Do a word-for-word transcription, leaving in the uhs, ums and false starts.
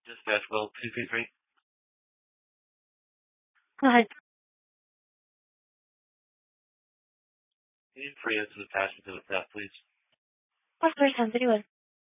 Dispatch Will two three three. Go ahead. Can you free us to attachment to the theft, please? Of course, Anthony.